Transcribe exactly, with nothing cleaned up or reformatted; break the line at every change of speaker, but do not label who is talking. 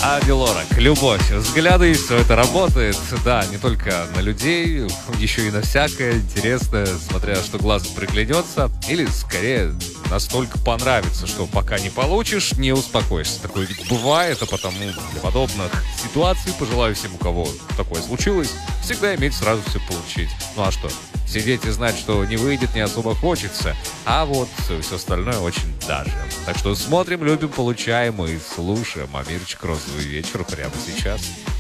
Ади Лорак, любовь, взгляды, и все это работает. Да, не только на людей, еще и на всякое интересное, смотря что глаз приглянется. Или, скорее, настолько понравится, что пока не получишь, не успокоишься. Такое ведь бывает, а потому для подобных ситуаций пожелаю всем, у кого такое случилось, всегда иметь сразу все получить. Ну а что? Сидеть и знать, что не выйдет, не особо хочется. А вот все остальное очень даже. Так что смотрим, любим, получаем и слушаем. А Мирчик, розовый вечер прямо сейчас.